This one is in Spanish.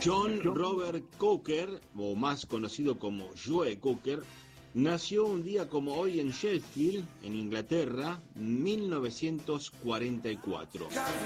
John Robert Cocker, o más conocido como Joe Cocker, nació un día como hoy en Sheffield, en Inglaterra, 1944.